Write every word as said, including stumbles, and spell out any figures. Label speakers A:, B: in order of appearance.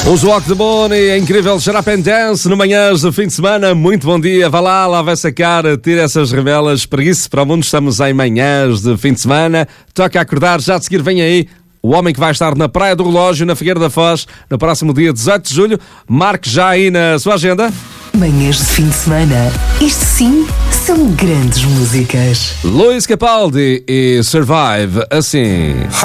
A: Os Walk the Money, a incrível Shut Up and Dance no manhãs do fim de semana. Muito bom dia, vá lá, lá vai sacar, tira essas revelas, preguiça para o mundo. Estamos em manhãs de fim de semana, toca acordar, já de seguir vem aí o homem que vai estar na Praia do Relógio, na Figueira da Foz, no próximo dia dezoito de julho. Marque já aí na sua agenda.
B: Manhãs de fim de semana, isto sim são grandes músicas.
A: Luís Capaldi e Survive, assim.